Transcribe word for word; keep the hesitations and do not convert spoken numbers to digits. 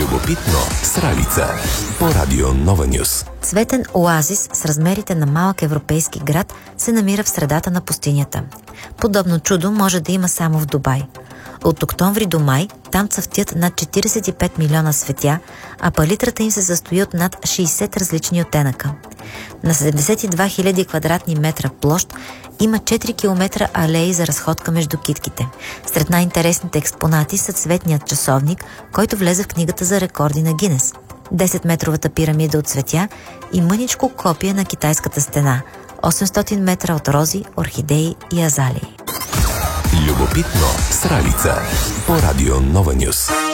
Любопитно с Ралица по Радио Нова Нюс. Цветен оазис с размерите на малък европейски град се намира в средата на пустинята. Подобно чудо може да има само в Дубай. От октомври до май там цъфтят над четиридесет и пет милиона цветя, а палитрата им се състои от над шейсет различни оттенъка. На седемдесет и две хиляди квадратни метра площ има четири километра алеи за разходка между китките. Сред най-интересните експонати са цветният часовник, който влезе в книгата за рекорди на Гинес, десетметровата пирамида от цветя и мъничко копие на китайската стена, осемстотин метра от рози, орхидеи и азалии. Любопитно с Ралица по Радио Нова Нюс.